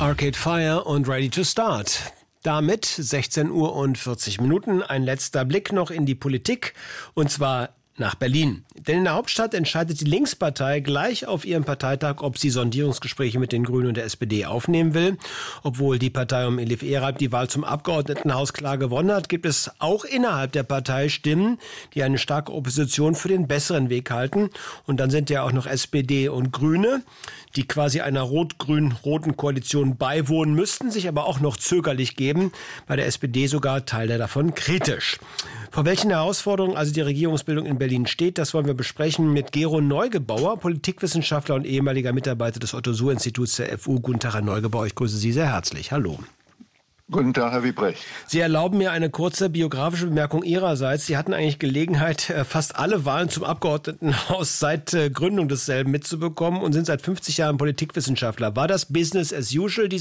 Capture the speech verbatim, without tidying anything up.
Arcade Fire und Ready to Start. Damit sechzehn Uhr und vierzig Minuten. Ein letzter Blick noch in die Politik, und zwar nach Berlin. Denn in der Hauptstadt entscheidet die Linkspartei gleich auf ihrem Parteitag, ob sie Sondierungsgespräche mit den Grünen und der S P D aufnehmen will. Obwohl die Partei um Elif Eralp die Wahl zum Abgeordnetenhaus klar gewonnen hat, gibt es auch innerhalb der Partei Stimmen, die eine starke Opposition für den besseren Weg halten. Und dann sind ja auch noch S P D und Grüne, die quasi einer rot-grün-roten Koalition beiwohnen müssten, sich aber auch noch zögerlich geben. Bei der S P D sogar Teile davon kritisch. Vor welchen Herausforderungen also die Regierungsbildung in Berlin steht, das wollen wir besprechen mit Gero Neugebauer, Politikwissenschaftler und ehemaliger Mitarbeiter des Otto-Suhr-Instituts der F U. Guten Tag, Herr Neugebauer, ich grüße Sie sehr herzlich. Hallo. Guten Tag, Herr Wiebrecht. Sie erlauben mir eine kurze biografische Bemerkung Ihrerseits. Sie hatten eigentlich Gelegenheit, fast alle Wahlen zum Abgeordnetenhaus seit Gründung desselben mitzubekommen und sind seit fünfzig Jahren Politikwissenschaftler. War das Business as usual, diese